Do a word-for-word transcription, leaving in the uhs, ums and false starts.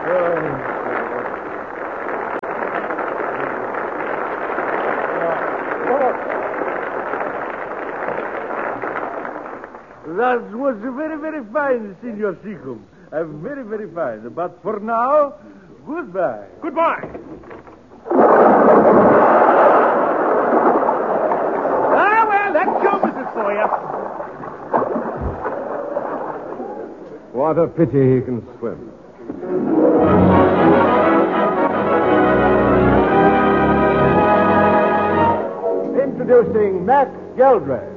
That was very, very fine, Senor Seacombe. Uh, very, very fine. But for now, goodbye. Goodbye. Ah, well, that's show business for you. What a pity he can swim. Introducing Max Geldray.